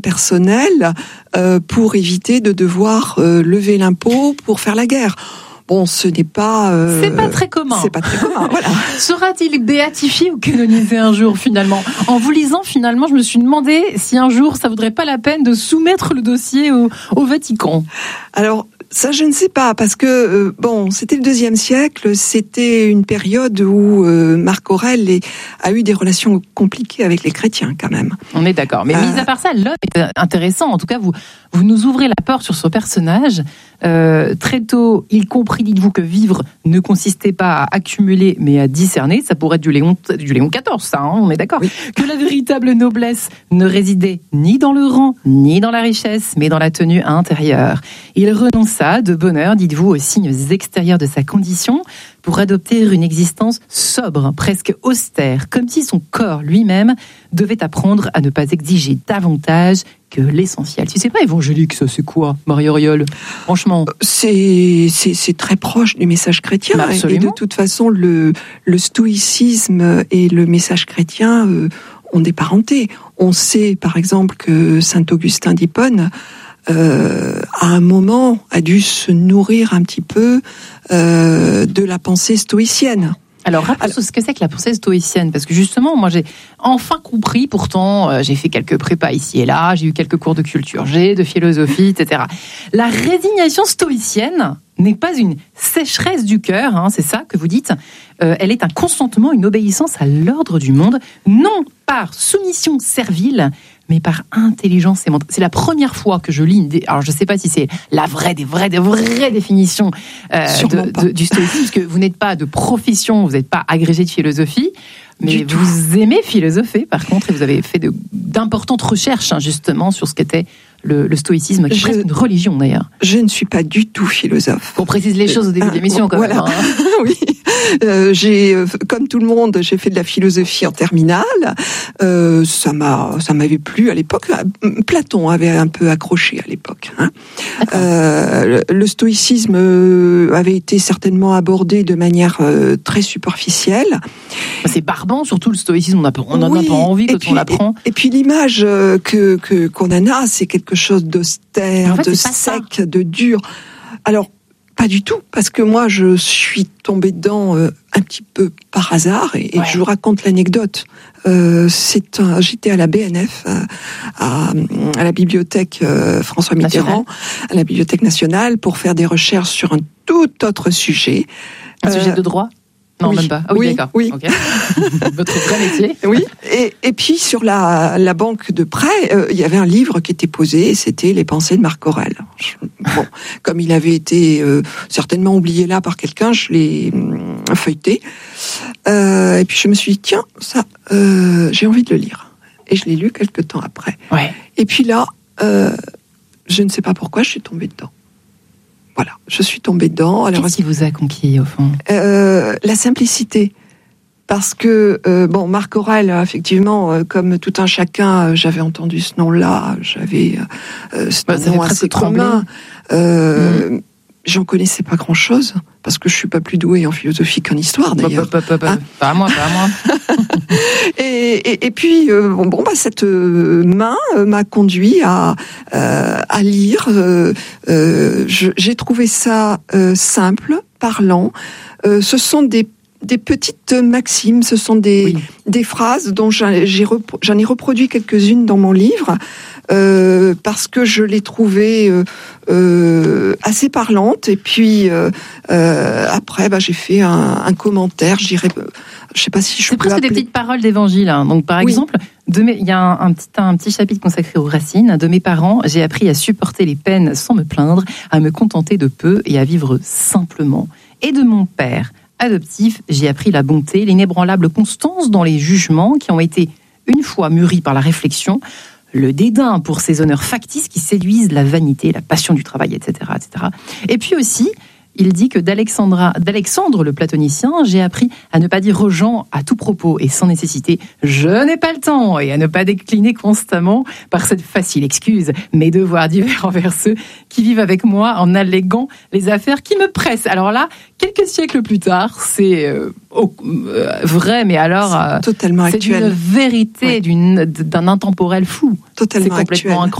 personnel pour éviter de devoir lever l'impôt pour faire la guerre. Bon, ce n'est pas... c'est pas très commun. C'est pas très commun, voilà. Sera-t-il béatifié ou canonisé un jour, finalement ? En vous lisant, finalement, je me suis demandé si un jour, ça vaudrait pas la peine de soumettre le dossier au Vatican. Alors, ça, je ne sais pas, parce que, c'était le IIe siècle, c'était une période où Marc Aurèle a eu des relations compliquées avec les chrétiens, quand même. On est d'accord. Mais mis à part ça, l'homme est intéressant. En tout cas, vous nous ouvrez la porte sur ce personnage. Très tôt, il comprit, dites-vous, que vivre ne consistait pas à accumuler, mais à discerner. Ça pourrait être du Léon XIV, ça, hein, on est d'accord. Oui. Que la véritable noblesse ne résidait ni dans le rang, ni dans la richesse, mais dans la tenue intérieure. Il renonça de bonne heure, dites-vous, aux signes extérieurs de sa condition pour adopter une existence sobre, presque austère, comme si son corps lui-même devait apprendre à ne pas exiger davantage que l'essentiel. Si c'est pas évangélique, ça c'est quoi, Marie-Auriol ? Franchement. C'est très proche du message chrétien. Et de toute façon, le stoïcisme et le message chrétien ont des parentés. On sait, par exemple, que saint Augustin d'Hippone, à un moment, a dû se nourrir un petit peu de la pensée stoïcienne. Alors, rappelez-nous ce que c'est que la pensée stoïcienne, parce que justement, moi, j'ai enfin compris, pourtant, j'ai fait quelques prépas ici et là, j'ai eu quelques cours de culture G, de philosophie, etc. La résignation stoïcienne n'est pas une sécheresse du cœur, hein, c'est ça que vous dites. Elle est un consentement, une obéissance à l'ordre du monde, non par soumission servile, mais par intelligence aimante. C'est la première fois que je lis alors je ne sais pas si c'est la vraie définition du stoïcisme, parce que vous n'êtes pas de profession, vous n'êtes pas agrégé de philosophie, mais vous aimez philosopher par contre, et vous avez fait d'importantes recherches, hein, justement sur ce qu'était le stoïcisme, qui est presque une religion d'ailleurs. Je ne suis pas du tout philosophe. On précise les choses au début de l'émission quand même. Hein. Oui. Comme tout le monde, j'ai fait de la philosophie en terminale. Ça m'avait plu à l'époque. Platon avait un peu accroché à l'époque. Hein. Le stoïcisme avait été certainement abordé de manière très superficielle. C'est barbant, surtout le stoïcisme. On n'en a pas envie quand on l'apprend. Et puis l'image qu'on en a, c'est quelque chose d'austère, de sec, de dur. Alors, pas du tout, parce que moi, je suis tombée dedans un petit peu par hasard, et je vous raconte l'anecdote. J'étais à la BNF, à la bibliothèque François Mitterrand, à la Bibliothèque nationale, pour faire des recherches sur un tout autre sujet. Un sujet de droit ? Non, oui, même pas. Ah oui, d'accord. Oui. Okay. Votre vrai métier. Oui. Et puis sur la banque de prêt, il y avait un livre qui était posé, c'était Les pensées de Marc Aurèle. Bon, comme il avait été certainement oublié là par quelqu'un, je l'ai feuilleté. Et puis je me suis dit, tiens, ça, j'ai envie de le lire. Et je l'ai lu quelques temps après. Ouais. Et puis là, je ne sais pas pourquoi, je suis tombée dedans. Voilà, je suis tombée dedans. Alors, qu'est-ce qui vous a conquis, au fond ? La simplicité. Parce que, Marc Aurèle, effectivement, comme tout un chacun, j'avais entendu ce nom-là, j'avais ce nom assez commun. J'en connaissais pas grand-chose, parce que je suis pas plus douée en philosophie qu'en histoire, d'ailleurs. Pas à moi. Et puis, cette main m'a conduit à lire. J'ai trouvé ça simple, parlant. Ce sont des petites maximes, ce sont des phrases dont j'en ai reproduit quelques-unes dans mon livre, parce que je les trouvais assez parlantes. Et puis après, j'ai fait un commentaire. Je sais pas si je peux presque appeler... des petites paroles d'évangile. Hein. Donc, par exemple, il y a un petit chapitre consacré aux racines. De mes parents, j'ai appris à supporter les peines sans me plaindre, à me contenter de peu et à vivre simplement. Et de mon père adoptif, j'ai appris la bonté, l'inébranlable constance dans les jugements qui ont été une fois mûris par la réflexion, le dédain pour ces honneurs factices qui séduisent la vanité, la passion du travail, etc., etc. Et puis aussi, il dit que d'Alexandre le platonicien, j'ai appris à ne pas dire aux gens à tout propos et sans nécessité « je n'ai pas le temps » et à ne pas décliner constamment par cette facile excuse mes devoirs divers envers ceux qui vivent avec moi en alléguant les affaires qui me pressent. Alors là, quelques siècles plus tard, c'est vrai, mais alors totalement c'est actuel. une vérité d'un intemporel fou. Totalement c'est complètement actuel.